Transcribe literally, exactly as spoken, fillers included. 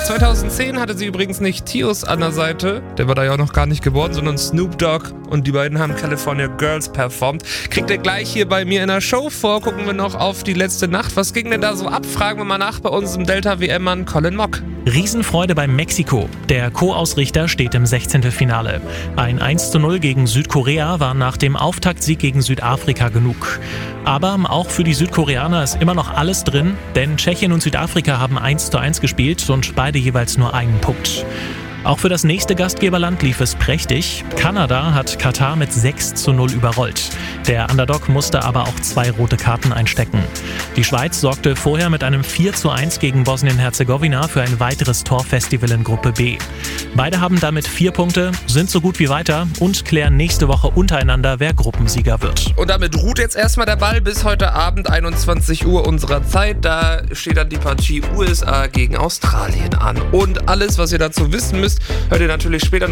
zweitausendzehn hatte sie übrigens nicht Tios an der Seite, der war da ja auch noch gar nicht geboren, sondern Snoop Dogg, und die beiden haben California Girls performt. Kriegt ihr gleich hier bei mir in der Show vor, gucken wir noch auf die letzte Nacht. Was ging denn da so ab? Fragen wir mal nach bei unserem Delta-W M-Mann Colin Mock. Riesenfreude bei Mexiko. Der Co-Ausrichter steht im Sechzehntelfinale. Ein eins zu null gegen Südkorea war nach dem Auftaktsieg gegen Südafrika genug. Aber auch für die Südkoreaner ist immer noch alles drin, denn Tschechien und Südafrika haben eins zu eins gespielt und beide jeweils nur einen Punkt. Auch für das nächste Gastgeberland lief es prächtig. Kanada hat Katar mit sechs zu null überrollt. Der Underdog musste aber auch zwei rote Karten einstecken. Die Schweiz sorgte vorher mit einem vier zu eins gegen Bosnien-Herzegowina für ein weiteres Torfestival in Gruppe B. Beide haben damit vier Punkte, sind so gut wie weiter und klären nächste Woche untereinander, wer Gruppensieger wird. Und damit ruht jetzt erstmal der Ball bis heute Abend einundzwanzig Uhr unserer Zeit. Da steht dann die Partie U S A gegen Australien an. Und alles, was ihr dazu wissen müsst, hört ihr natürlich später